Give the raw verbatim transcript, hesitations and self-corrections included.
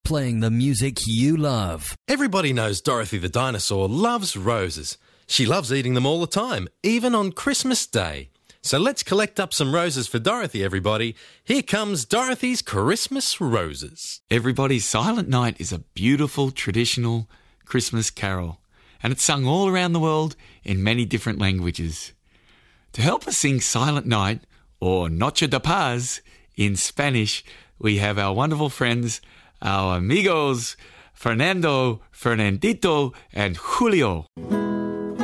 playing the music you love. Everybody knows Dorothy the dinosaur loves roses. She loves eating them all the time, even on Christmas Day. So let's collect up some roses for Dorothy, everybody. Here comes Dorothy's Christmas Roses. Everybody, Silent Night is a beautiful traditional Christmas carol, and it's sung all around the world in many different languages. To help us sing Silent Night, or Noche de Paz in Spanish, we have our wonderful friends, our amigos, Fernando, Fernandito, and Julio.